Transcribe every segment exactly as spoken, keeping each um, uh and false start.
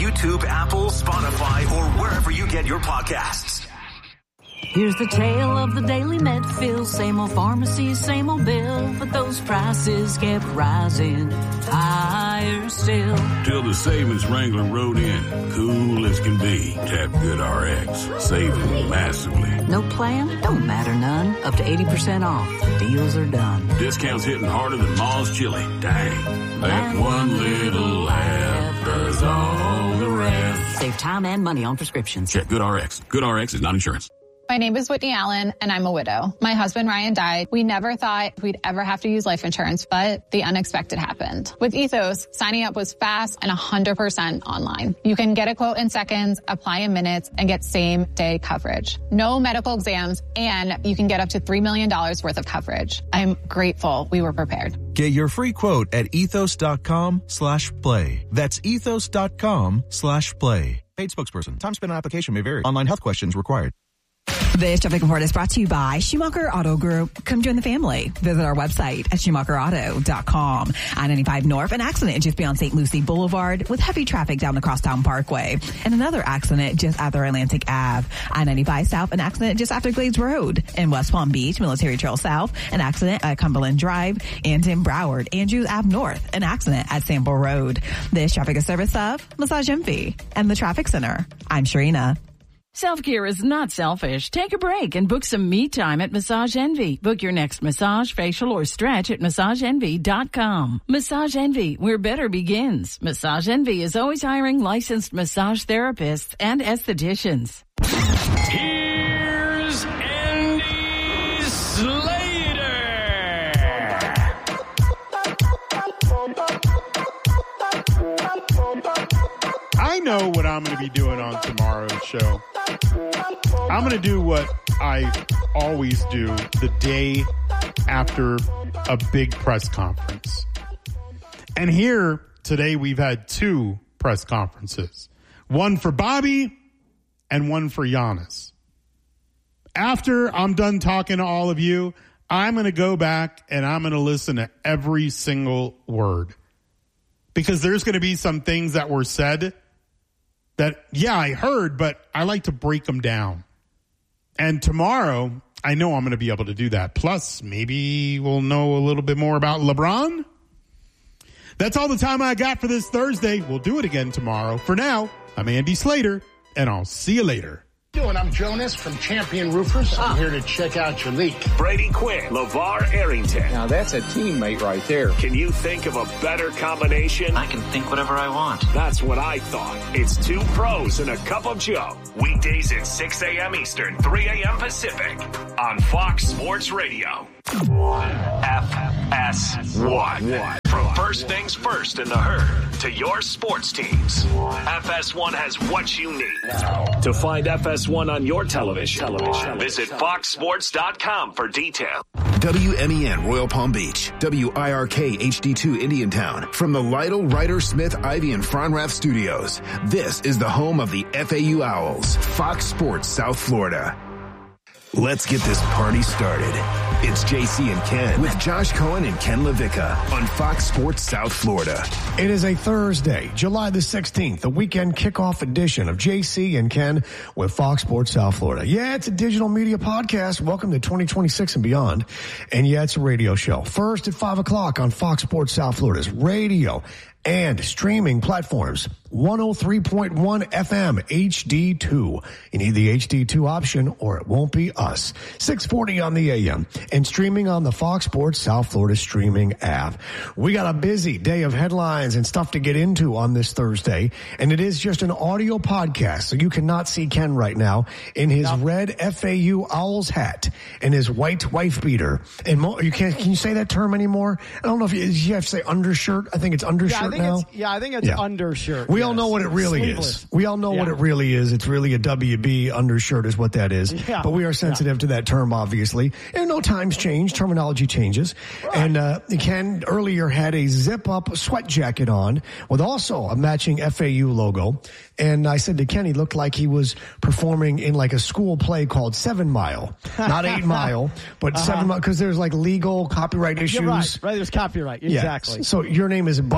YouTube, Apple, Spotify, or wherever you get your podcasts. Here's the tale of the Daily Medfield. Same old pharmacy, same old bill, but those prices kept rising higher still. Till the savings Wrangler rode in, cool as can be. Tap GoodRx, saving massively. No plan? Don't matter none. Up to eighty percent off. The deals are done. Discounts hitting harder than Ma's chili. Dang. That one little app does all the rest. Save time and money on prescriptions. Check GoodRx. GoodRx is not insurance. My name is Whitney Allen, and I'm a widow. My husband, Ryan, died. We never thought we'd ever have to use life insurance, but the unexpected happened. With Ethos, signing up was fast and one hundred percent online. You can get a quote in seconds, apply in minutes, and get same-day coverage. No medical exams, and you can get up to three million dollars worth of coverage. I'm grateful we were prepared. Get your free quote at ethos.com slash play. That's ethos.com slash play. Paid spokesperson. Time spent on application may vary. Online health questions required. This traffic report is brought to you by Schumacher Auto Group. Come join the family. Visit our website at schumacher auto dot com. I ninety-five North, an accident just beyond Saint Lucie Boulevard with heavy traffic down the Crosstown Parkway. And another accident just after Atlantic Ave. I ninety-five South, an accident just after Glades Road. In West Palm Beach, Military Trail South, an accident at Cumberland Drive. And in Broward, Andrews Ave North, an accident at Sample Road. This traffic is service of Massage Envy and the Traffic Center. I'm Sharina. Self-care is not selfish. Take a break and book some me time at Massage Envy. Book your next massage, facial, or stretch at massage envy dot com. Massage Envy, where better begins. Massage Envy is always hiring licensed massage therapists and estheticians. Here's Andy Slater. I know what I'm going to be doing on tomorrow's show. I'm going to do what I always do the day after a big press conference. And here today we've had two press conferences. One for Bobby and one for Giannis. After I'm done talking to all of you, I'm going to go back and I'm going to listen to every single word. Because there's going to be some things that were said that, yeah, I heard, but I like to break them down. And tomorrow, I know I'm going to be able to do that. Plus, maybe we'll know a little bit more about LeBron. That's all the time I got for this Thursday. We'll do it again tomorrow. For now, I'm Andy Slater, and I'll see you later. And I'm Jonas from Champion Roofers. I'm here to check out your leak. Brady Quinn, LeVar Arrington. Now that's a teammate right there. Can you think of a better combination? I can think whatever I want. That's what I thought. It's two pros and a cup of Joe. Weekdays at six a.m. Eastern, three a.m. Pacific on Fox Sports Radio. F S one. From first things first in the herd to your sports teams, F S one has what you need. To find F S one on your television, television. visit fox sports dot com for details. W M E N Royal Palm Beach, W I R K H D two Indiantown. From the Lytle, Ryder, Smith, Ivy, and Fronrath Studios, this is the home of the F A U Owls, Fox Sports South Florida. Let's get this party started. It's J C and Ken with Josh Cohen and Ken LaVicka on Fox Sports South Florida. It is a Thursday, July the sixteenth, the weekend kickoff edition of J C and Ken with Fox Sports South Florida. Yeah, it's a digital media podcast. Welcome to twenty twenty-six and beyond. And yeah, it's a radio show. First at five o'clock on Fox Sports South Florida's radio and streaming platforms. one oh three point one F M H D two. You need the H D two option or it won't be us. six forty on the A M and streaming on the Fox Sports South Florida streaming app. We got a busy day of headlines and stuff to get into on this Thursday, and it is just an audio podcast, so you cannot see Ken right now in his no. red F A U Owls hat and his white wife beater. And mo- you can't, can you say that term anymore? I don't know if you, you have to say undershirt. I think it's undershirt. Yeah, I think now. It's, yeah, I think it's yeah. undershirt. We yes. all know what it really Sleeveless. is. We all know yeah. what it really is. It's really a W B undershirt is what that is. Yeah. But we are sensitive yeah. to that term, obviously. And no times change. Terminology changes. Right. And uh, Ken earlier had a zip-up sweat jacket on with also a matching F A U logo. And I said to Ken, he looked like he was performing in like a school play called Seven Mile. Not Eight Mile, but uh-huh. Seven Mile, because there's like legal copyright issues. You're right, right, there's copyright. Exactly. Yeah. So your name is Bunny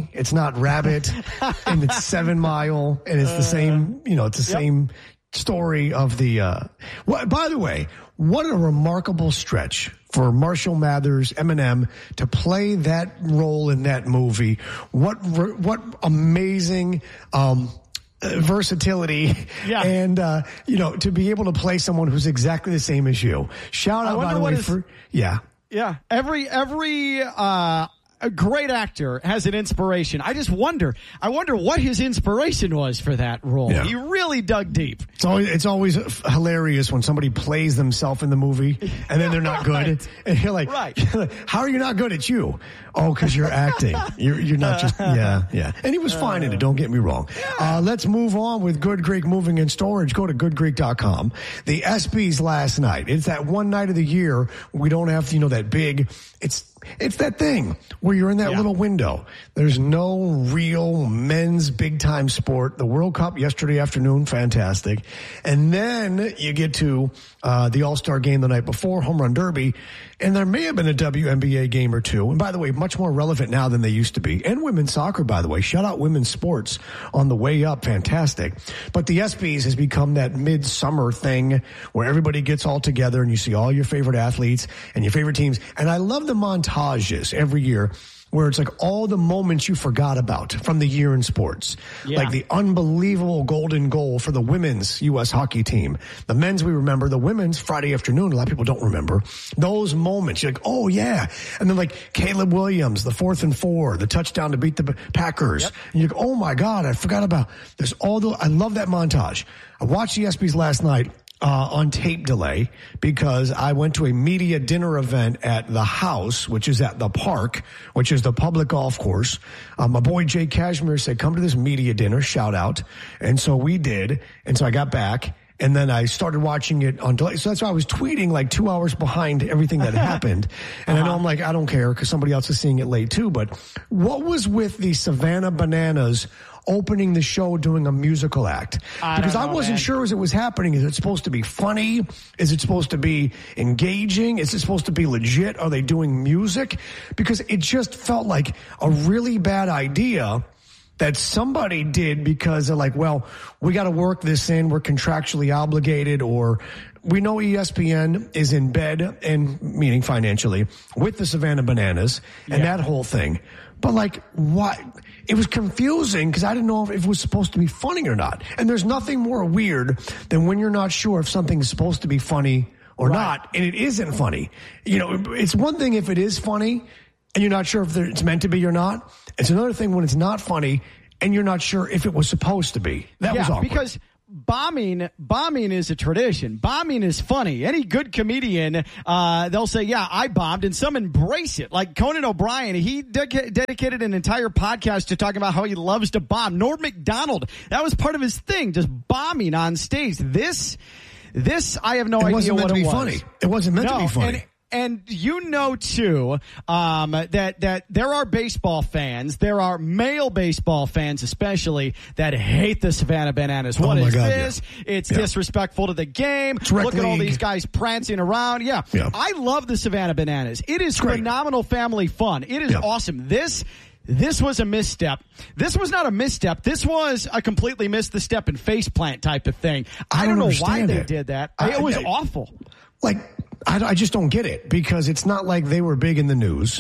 bunny. It's not rabbit. And it's Seven Mile. And it's the same, you know, it's the yep. same story of the, uh, well, by the way, what a remarkable stretch for Marshall Mathers, Eminem, to play that role in that movie. What, what amazing, um, versatility yeah. and, uh, you know, to be able to play someone who's exactly the same as you. Shout out, by the way, is, for, yeah. Yeah. Every, every, uh, a great actor has an inspiration. I just wonder, I wonder what his inspiration was for that role. Yeah. He really dug deep. It's always, it's always hilarious when somebody plays themselves in the movie and then they're not good. Right. And you're like, right. how are you not good at you? Oh, because you're acting. You're, you're not just, yeah, yeah. And he was fine in it, don't get me wrong. Uh, let's move on with Good Greek Moving and Storage. Go to good greek dot com. The ESPYs last night. It's that one night of the year we don't have, you know, that big, it's, It's that thing where you're in that yeah. little window. There's no real men's big time sport. The World Cup yesterday afternoon, fantastic. And then you get to uh, the All-Star game the night before, Home Run Derby. And there may have been a W N B A game or two. And by the way, much more relevant now than they used to be. And women's soccer, by the way. Shout out women's sports on the way up. Fantastic. But the ESPYs has become that midsummer thing where everybody gets all together and you see all your favorite athletes and your favorite teams. And I love the montages every year where it's like all the moments you forgot about from the year in sports. Yeah. Like the unbelievable golden goal for the women's U S hockey team. The men's we remember, the women's Friday afternoon, a lot of people don't remember. Those moments, you're like, oh yeah. And then like Caleb Williams, the fourth and four, the touchdown to beat the Packers. Yep. And you're like, oh my God, I forgot about, there's all the, I love that montage. I watched the ESPYs last night. Uh, on tape delay because I went to a media dinner event at the house, which is at the park, which is the public golf course. Um, my boy Jay Cashmere said, come to this media dinner, shout out. And so we did. And so I got back and then I started watching it on delay. So that's why I was tweeting like two hours behind everything that happened. And uh-huh. I know I'm like, I don't care because somebody else is seeing it late too. But what was with the Savannah Bananas opening the show doing a musical act? I because know, I wasn't man. sure as it was happening. Is it supposed to be funny? Is it supposed to be engaging? Is it supposed to be legit? Are they doing music? Because it just felt like a really bad idea that somebody did because they're like, well, we got to work this in. We're contractually obligated, or we know E S P N is in bed, and meaning financially, with the Savannah Bananas and yeah. that whole thing. But like, what? It was confusing because I didn't know if it was supposed to be funny or not. And there's nothing more weird than when you're not sure if something is supposed to be funny or right. not, and it isn't funny. You know, it's one thing if it is funny and you're not sure if it's meant to be or not. It's another thing when it's not funny and you're not sure if it was supposed to be. That yeah, was awkward. Because bombing, bombing is a tradition. Bombing is funny. Any good comedian, uh, they'll say, yeah, I bombed, and some embrace it. Like Conan O'Brien, he de- dedicated an entire podcast to talking about how he loves to bomb. Norm Macdonald, that was part of his thing, just bombing on stage. This, this, I have no it idea wasn't meant what to it be was. Funny. It wasn't meant no, to be funny. And, And you know, too, um, that, that there are baseball fans, there are male baseball fans especially, that hate the Savannah Bananas. What oh is God, this? Yeah. It's yeah. disrespectful to the game. It's rec Look at all league. these guys prancing around. Yeah. yeah. I love the Savannah Bananas. It is Great. phenomenal family fun. It is yeah. awesome. This... This was a misstep. This was not a misstep. This was a completely miss the step and face plant type of thing. I, I don't, don't know why it. they did that. I, it was I, awful. Like, I, I just don't get it because it's not like they were big in the news.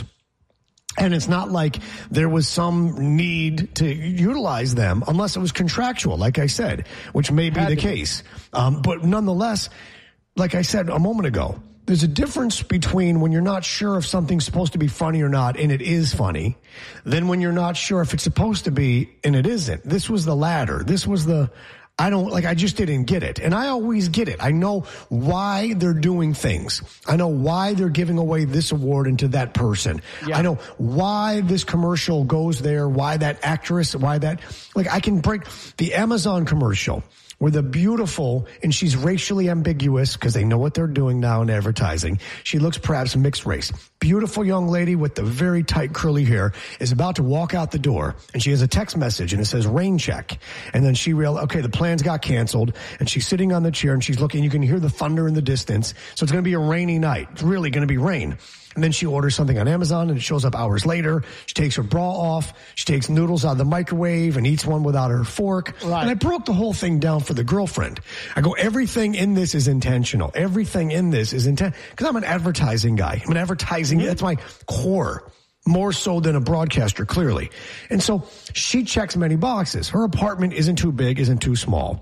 And it's not like there was some need to utilize them unless it was contractual, like I said, which may be the case. Um, but nonetheless, like I said a moment ago, there's a difference between when you're not sure if something's supposed to be funny or not, and it is funny, than when you're not sure if it's supposed to be and it isn't. This was the latter. This was the, I don't, like, I just didn't get it. And I always get it. I know why they're doing things. I know why they're giving away this award and to that person. Yeah. I know why this commercial goes there, why that actress, why that, like, I can break the Amazon commercial where the beautiful, and she's racially ambiguous because they know what they're doing now in advertising. She looks perhaps mixed race. Beautiful young lady with the very tight curly hair is about to walk out the door, and she has a text message, and it says rain check. And then she realized, okay, the plans got canceled, and she's sitting on the chair, and she's looking. You can hear the thunder in the distance, so it's going to be a rainy night. It's really going to be rain. and then she orders something on Amazon and it shows up hours later. She takes her bra off. She takes noodles out of the microwave and eats one without her fork. Right. And I broke the whole thing down for the girlfriend. I go, everything in this is intentional. Everything in this is intentional. Because I'm an advertising guy. I'm an advertising. Mm-hmm. That's my core. More so than a broadcaster, clearly. And so she checks many boxes. Her apartment isn't too big, isn't too small.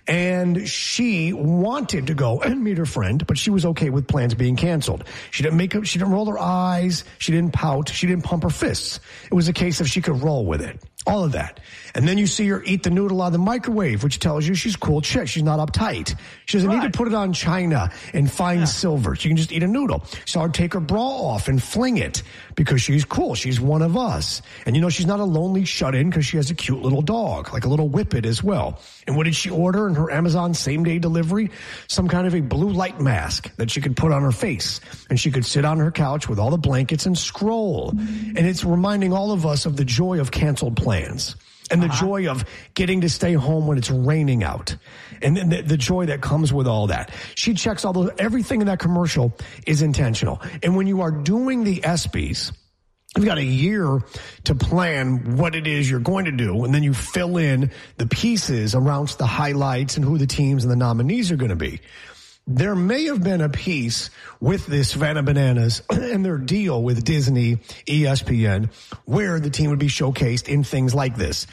And she wanted to go and meet her friend, but she was okay with plans being canceled. She didn't make up, she didn't roll her eyes. She didn't pout. She didn't pump her fists. It was a case of she could roll with it. All of that. And then you see her eat the noodle out of the microwave, which tells you she's a cool chick. She's not uptight. She doesn't right. need to put it on china and fine yeah. silver. She can just eat a noodle. So I'd take her bra off and fling it because she's cool. She's one of us. And you know, she's not a lonely shut-in because she has a cute little dog, like a little whippet as well. And what did she order in her Amazon same-day delivery? Some kind of a blue light mask that she could put on her face. And she could sit on her couch with all the blankets and scroll. And it's reminding all of us of the joy of canceled plans. And the uh-huh. joy of getting to stay home when it's raining out. And the, the joy that comes with all that. She checks all those, everything in that commercial is intentional. And when you are doing the ESPYs, you've got a year to plan what it is you're going to do. And then you fill in the pieces around the highlights and who the teams and the nominees are going to be. There may have been a piece with the Savannah Bananas and their deal with Disney, E S P N, where the team would be showcased in things like this.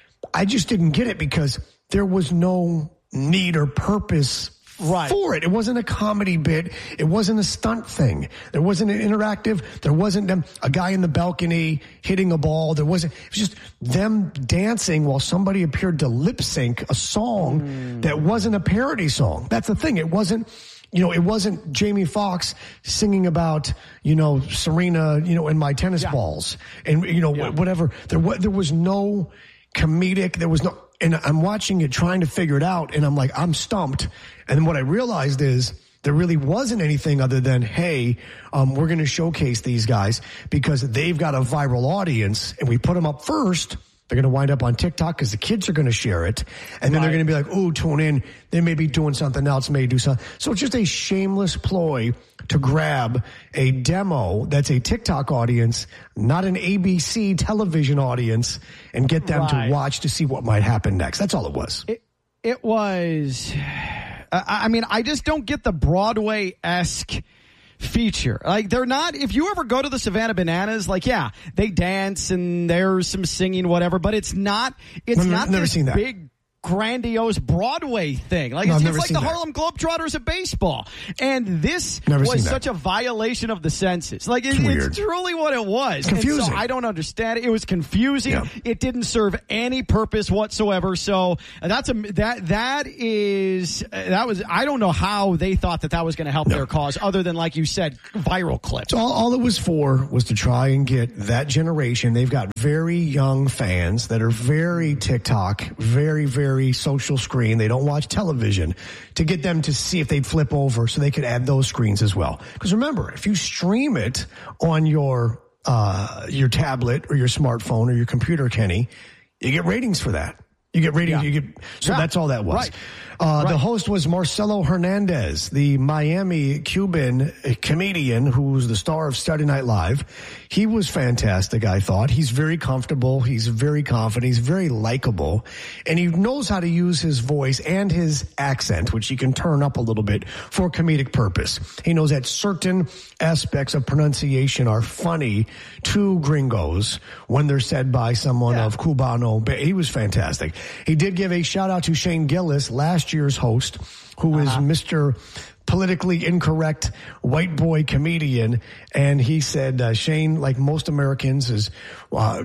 I just didn't get it because there was no need or purpose right. for it. It wasn't a comedy bit. It wasn't a stunt thing. There wasn't an interactive. There wasn't them, a guy in the balcony hitting a ball. There wasn't, it was just them dancing while somebody appeared to lip sync a song mm. that wasn't a parody song. That's the thing. It wasn't, you know, it wasn't Jamie Foxx singing about, you know, Serena, you know, and my tennis yeah. balls and, you know, yeah. whatever. There was, there was no comedic. There was no, and I'm watching it, trying to figure it out, and I'm like, I'm stumped. And then what I realized is there really wasn't anything other than, hey, um, we're going to showcase these guys because they've got a viral audience, and we put them up first. They're going to wind up on TikTok because the kids are going to share it. And then right. they're going to be like, ooh, tune in. They may be doing something else, may do something. So it's just a shameless ploy to grab a demo that's a TikTok audience, not an A B C television audience, and get them right. to watch to see what might happen next. That's all it was. It, it was, uh, I mean, I just don't get the Broadway-esque feature. Like, they're not, if you ever go to the Savannah Bananas, like, yeah, they dance and there's some singing, whatever, but it's not, it's I've not never this seen that. big grandiose Broadway thing. Like, no, it's, it's like the that. Harlem Globetrotters of baseball. And this never was such a violation of the senses. Like, it, it's, it's truly what it was. It's confusing. And so I don't understand it. It was confusing. Yeah. It didn't serve any purpose whatsoever. So that's a, that, that is, that was, I don't know how they thought that that was going to help no. their cause other than, like you said, viral clips. So all, all it was for was to try and get that generation. They've got very young fans that are very TikTok, very, very social screen. They don't watch television, to get them to see if they'd flip over so they could add those screens as well. Because remember, if you stream it on your uh, your tablet or your smartphone or your computer, Kenny, you get ratings for that. You get ratings. Yeah. You get so yeah. that's all that was. Right. Uh, right. The host was Marcelo Hernandez, the Miami Cuban comedian who's the star of Saturday Night Live. He was fantastic, I thought. He's very comfortable. He's very confident. He's very likable. And he knows how to use his voice and his accent, which he can turn up a little bit for comedic purpose. He knows that certain aspects of pronunciation are funny to gringos when they're said by someone yeah. of Cubano. He was fantastic. He did give a shout out to Shane Gillis, last year's host, who uh-huh. is Mister politically incorrect white boy comedian. And he said, uh, Shane, like most Americans, is uh,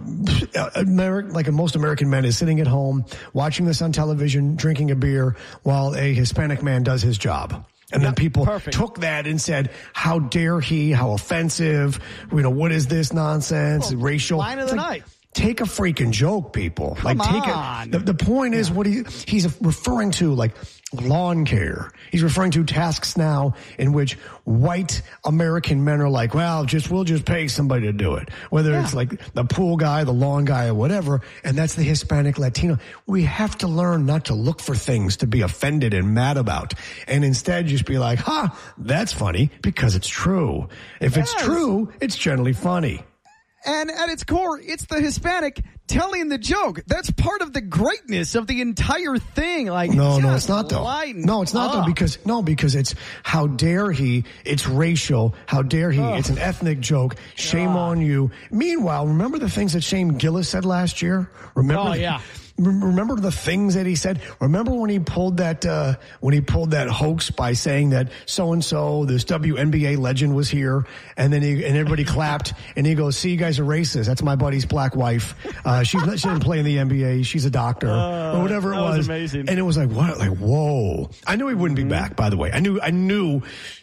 Ameri- like most American men, is sitting at home watching this on television, drinking a beer while a Hispanic man does his job. And yep, then people perfect. took that and said, how dare he, how offensive, you know, what is this nonsense, well, racial. Line of the like, night. take a freaking joke, people. Come like, take on. it. The, the point is what he he's referring to, like lawn care. He's referring to tasks now in which white American men are like, well, just we'll just pay somebody to do it. Whether yeah. it's like the pool guy, the lawn guy, or whatever. And that's the Hispanic Latino. We have to learn not to look for things to be offended and mad about, and instead just be like, huh, that's funny because it's true. If yes. it's true, it's generally funny. And at its core, it's the Hispanic telling the joke. That's part of the greatness of the entire thing. Like, no, no, it's not though. Lighten no, it's not up. though because no, because it's how dare he? It's racial. How dare he? Ugh. It's an ethnic joke. Shame God. on you. Meanwhile, remember the things that Shane Gillis said last year? Remember? Oh yeah. Remember the things that he said? Remember when he pulled that, uh, when he pulled that hoax by saying that so-and-so, this W N B A legend was here, and then he, and everybody clapped, and he goes, see, you guys are racist. That's my buddy's black wife. Uh, she, she didn't play in the N B A. She's a doctor, uh, or whatever it was. was amazing. And it was like, what? Like, whoa. I knew he wouldn't mm-hmm. be back, by the way. I knew, I knew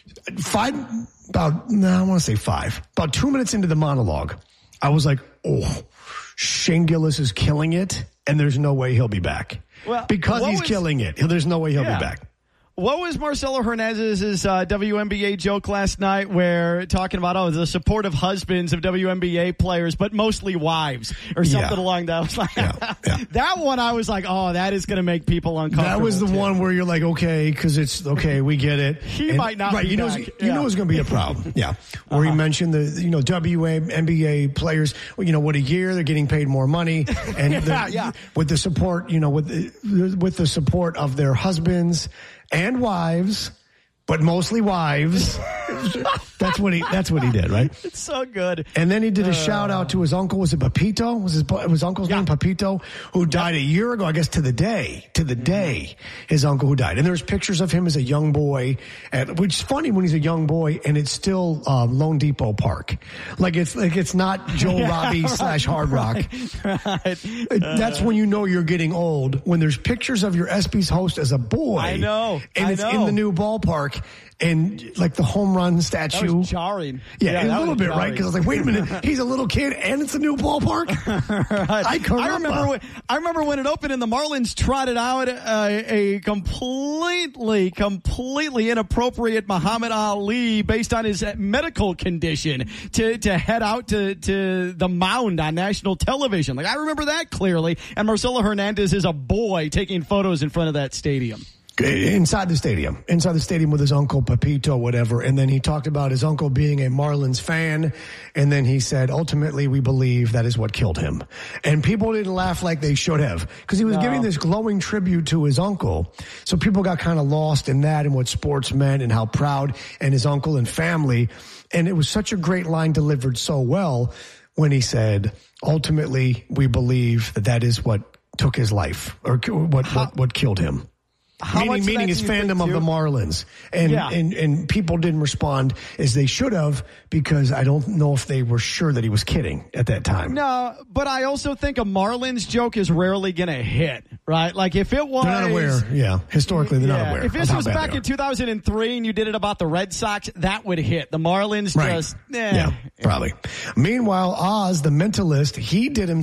five, about, no, I want to say five, about two minutes into the monologue, I was like, oh, Shane Gillis is killing it. And there's no way he'll be back. Well, because he's was, killing it. There's no way he'll yeah. be back. What was Marcelo Hernandez's uh, W N B A joke last night where talking about, oh, the supportive husbands of W N B A players, but mostly wives or something yeah. along those lines? Yeah. Yeah. That one I was like, oh, that is going to make people uncomfortable. That was the too. one where you're like, okay, because it's, okay, we get it. He and, might not right, be you know, back. You yeah. know it's going to be a problem. Yeah. Where uh-huh. he mentioned the, you know, W N B A players, you know, what a year, they're getting paid more money. And yeah, yeah. with the support, you know, with the, with the support of their husbands and wives, but mostly wives. That's what he. That's what he did, right? It's so good. And then he did a uh, shout out to his uncle. Was it Pepito? Was his was uncle's yeah. name Pepito? Who died a year ago? I guess to the day. To the day, his uncle who died. And there's pictures of him as a young boy, at, which is funny when he's a young boy, and it's still uh, Lone Depot Park. Like it's like it's not Joe yeah, Robbie right, slash Hard Rock. Right, right. Uh, That's when you know you're getting old. When there's pictures of your ESPYs host as a boy. I know. And I it's know. in the new ballpark. And like the home run statue. That was jarring. Yeah, yeah a little bit, jarring. Right? Because I was like, wait a minute, he's a little kid and it's a new ballpark? right. I, I remember when, I remember when it opened and the Marlins trotted out uh, a completely, completely inappropriate Muhammad Ali based on his medical condition to, to head out to, to the mound on national television. Like, I remember that clearly. And Marcelo Hernandez is a boy taking photos in front of that stadium. Inside the stadium, inside the stadium with his uncle, Pepito, whatever. And then he talked about his uncle being a Marlins fan. And then he said, ultimately, we believe that is what killed him. And people didn't laugh like they should have because he was no. giving this glowing tribute to his uncle. So people got kind of lost in that and what sports meant and how proud and his uncle and family. And it was such a great line delivered so well when he said, ultimately, we believe that that is what took his life or what, what, what killed him. How meaning meaning his fandom of the Marlins. And, yeah. and and people didn't respond as they should have because I don't know if they were sure that he was kidding at that time. No, but I also think a Marlins joke is rarely going to hit, right? Like if it was... They're not aware, yeah. Historically, they're yeah. not aware. If this was back in two thousand three and you did it about the Red Sox, that would hit. The Marlins right. just... Eh. Yeah, probably. Meanwhile, Oz, the mentalist, he did him.